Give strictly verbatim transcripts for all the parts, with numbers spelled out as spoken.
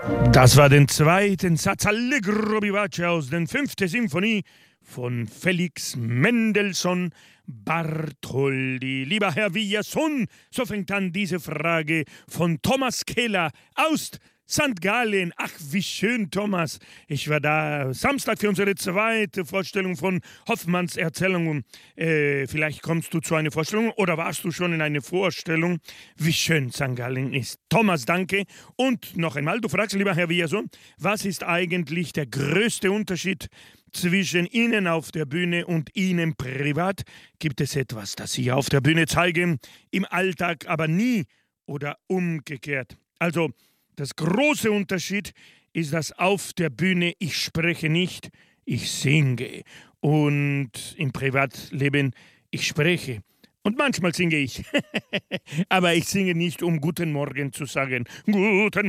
Das war den zweiten Satz Allegro vivace aus der fünften Sinfonie von Felix Mendelssohn Bartholdy. Lieber Herr Villazón, so fängt an diese Frage von Thomas Keller aus Sankt Gallen. Ach, wie schön, Thomas. Ich war da Samstag für unsere zweite Vorstellung von Hoffmanns Erzählung. Äh, vielleicht kommst du zu einer Vorstellung oder warst du schon in einer Vorstellung? Wie schön Sankt Gallen ist. Thomas, danke. Und noch einmal, du fragst, lieber Herr Villazón, was ist eigentlich der größte Unterschied zwischen Ihnen auf der Bühne und Ihnen privat? Gibt es etwas, das Sie auf der Bühne zeigen, im Alltag aber nie oder umgekehrt? Also, das große Unterschied ist, dass auf der Bühne ich spreche nicht, ich singe. Und im Privatleben ich spreche. Und manchmal singe ich. Aber ich singe nicht, um Guten Morgen zu sagen. Guten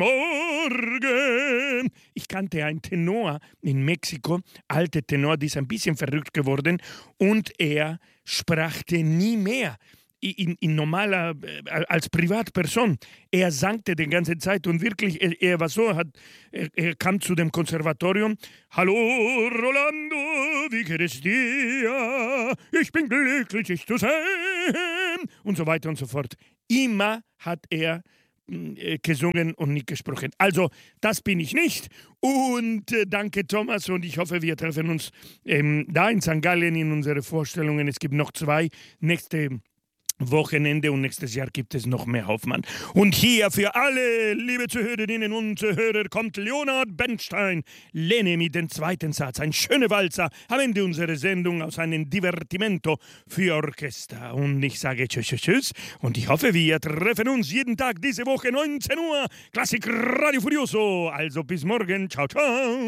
Morgen! Ich kannte einen Tenor in Mexiko, alter Tenor, der ist ein bisschen verrückt geworden. Und er sprach nie mehr. In, in normaler, äh, als Privatperson. Er sangte die ganze Zeit und wirklich, er, er war so, hat, er, er kam zu dem Konservatorium. Hallo Rolando, wie geht es dir? Ich bin glücklich, dich zu sehen. Und so weiter und so fort. Immer hat er äh, gesungen und nicht gesprochen. Also, das bin ich nicht. Und äh, danke, Thomas. Und ich hoffe, wir treffen uns ähm, da in Sankt Gallen in unsere Vorstellungen. Es gibt noch zwei nächste Wochenende und nächstes Jahr gibt es noch mehr Hoffmann. Und hier für alle, liebe Zuhörerinnen und Zuhörer, kommt Leonard Bernstein. Lene mit dem zweiten Satz. Ein schöner Walzer am Ende unserer Sendung aus einem Divertimento für Orchester. Und ich sage tschüss, tschüss, tschüss. Und ich hoffe, wir treffen uns jeden Tag diese Woche neunzehn Uhr. Klassik Radio Furioso. Also bis morgen. Ciao, ciao.